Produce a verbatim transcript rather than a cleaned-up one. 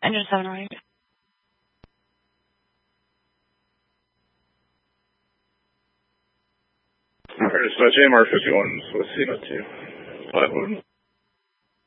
Engine seven right. Alright, dispatch A M R fifty-one with C two. Flatwood.